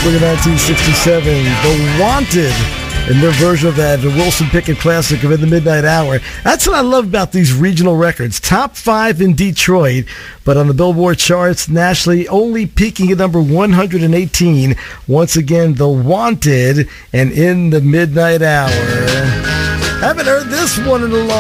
Look at 1967, The Wanted, in their version of that, the Wilson Pickett classic of In the Midnight Hour. That's what I love about these regional records. Top 5 in Detroit, but on the Billboard charts nationally, only peaking at number 118. Once again, The Wanted and In the Midnight Hour. Haven't heard this one in a long